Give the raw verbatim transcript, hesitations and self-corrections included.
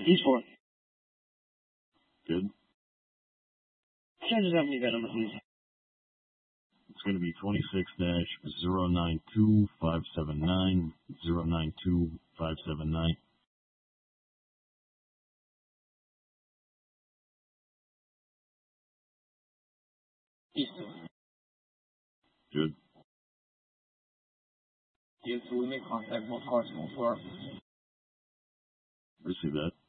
East four. Good. Changes up me that number, please. It's going to be twenty-six dash zero nine two five seven nine zero nine two five seven nine. East. Good. Yes, we make contact with cars on floor. Receive that.